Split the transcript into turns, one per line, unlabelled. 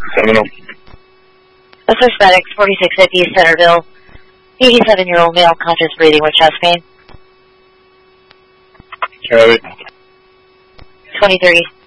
7-0.
This is FedEx 4650 Centerville. 87-year-old male, conscious breathing with chest pain.
Charlie.
23.